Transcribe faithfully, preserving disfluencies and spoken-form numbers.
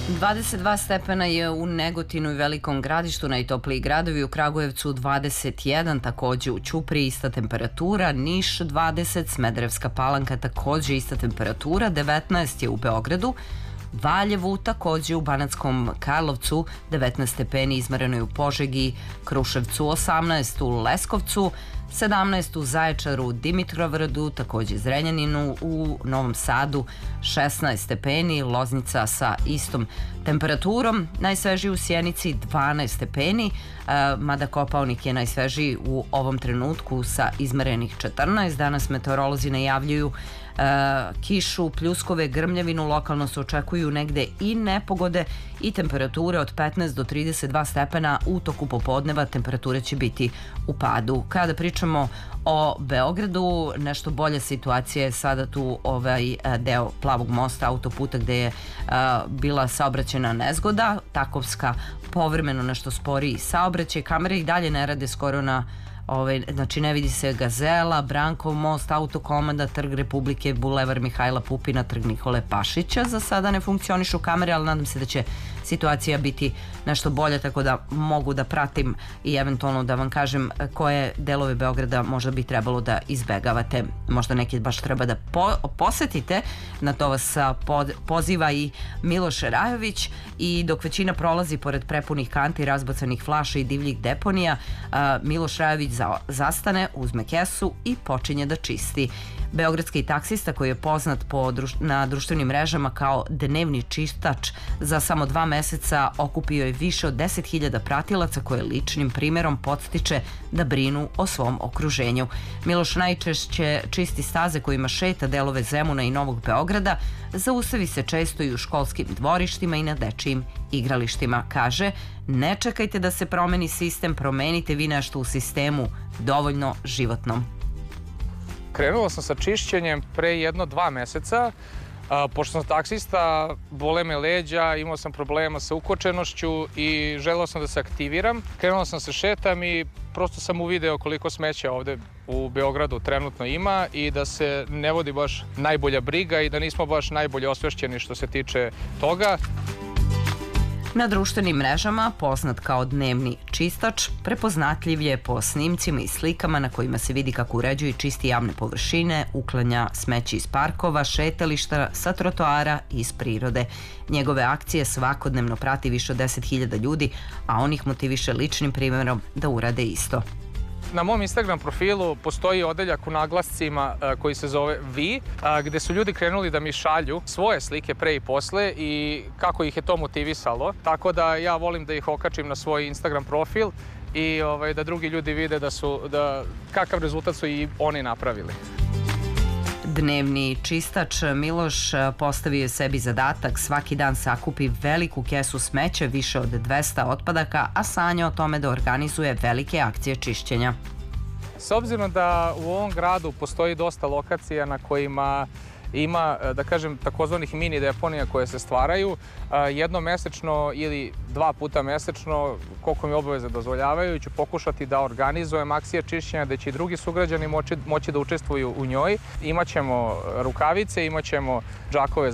dvadeset dva stepena je u Negotinu i Velikom Gradištu, najtopliji gradovi, u Kragujevcu dvadeset jedan, takođe u Ćupriji ista temperatura, Niš dvadeset, Smederevska Palanka takođe ista temperatura, devetnaest je u Beogradu, Valjevu, takođe u Banatskom Karlovcu devetnaest stepeni, izmereno je u Požegi, Kruševcu osamnaest, u Leskovcu sedamnaest, u Zaječaru, Dimitrovgradu, takođe Zrenjaninu, u Novom Sadu šesnaest stepeni, Loznica sa istom temperaturom, najsvežiji u Sjenici dvanaest stepeni, mada Kopaonik je najsvežiji u ovom trenutku sa izmerenih četrnaest. Danas meteorolozi najavljuju kišu, pljuskove, grmljavinu, lokalno se očekuju negde i nepogode i temperature od petnaest do trideset dva stepena. U toku popodneva temperature će biti u padu. Kada pričamo o Beogradu, nešto bolja situacija je sada tu ovaj deo Plavog mosta, autoputa, gde je bila saobraćajna nezgoda, Takovska povremeno nešto sporiji saobraćaj, kamere i dalje ne rade skoro na Ove, znači ne vidi se Gazela, Brankov most, Autokomanda, Trg Republike, Bulevar Mihajla Pupina, Trg Nikole Pašića. Za sada ne funkcionišu kamere, ali nadam se da će situacija biti nešto bolja, tako da mogu da pratim i eventualno da vam kažem koje delove Beograda možda bi trebalo da izbegavate. Možda neki baš treba da po posetite. Na to vas pod poziva i Miloš Rajović. I dok većina prolazi pored prepunih kanti, razbacanih flaša i divljih deponija, Miloš Rajović za zastane, uzme kesu i počinje da čisti. Beogradski taksista, koji je poznat po druš na društvenim mrežama kao dnevni čistač, za samo dva meseca okupio je više od deset hiljada pratilaca koje ličnim primerom podstiče da brinu o svom okruženju. Miloš najčešće čisti staze kojima šeta delove Zemuna i Novog Beograda, zaustavi se često i u školskim dvorištima i na dečijim igralištima. Kaže, ne čekajte da se promeni sistem, promenite vi nešto u sistemu dovoljno životnom. Krenuo sam sa čišćenjem pre jedno dva meseca. Pošto sam taksista, bole me leđa, imao sam problema sa ukočenošću i želeo sam da se aktiviram. Krenuo sam se šetam i prosto sam uvideo koliko smeća ovde u Beogradu trenutno ima i da se ne vodi baš najbolja briga i da nismo baš najbolje osvešćeni što se tiče toga. Na društvenim mrežama, poznat kao dnevni čistač, prepoznatljiv je po snimcima i slikama na kojima se vidi kako uređuje i čisti javne površine, uklanja smeće iz parkova, šetališta, sa trotoara i iz prirode. Njegove akcije svakodnevno prati više od deset hiljada ljudi, a on ih motiviše ličnim primjerom da urade isto. Na mom Instagram profilu postoji odeljak u naglascima koji se zove Vi, gde su ljudi krenuli da mi šalju svoje slike pre i posle i kako ih je to motivisalo. Tako da ja volim da ih okačim na svoj Instagram profil i ovaj, da drugi ljudi vide da su, da, kakav rezultat su i oni napravili. Dnevni čistač Miloš postavio je sebi zadatak, svaki dan sakupi veliku kesu smeća, više od dvesta otpadaka, a sanja o tome da organizuje velike akcije čišćenja. S obzirom da u ovom gradu postoji dosta lokacija na kojima ima, da kažem, takozvanih mini deponija koje se stvaraju, jednom mesečno ili dva puta mesečno, koliko mi obaveze dozvoljavaju, ću pokušati da organizujem akcije čišćenja gde će i drugi sugrađani moći, moći da učestvuju u njoj. Imaćemo rukavice, imaćemo džakove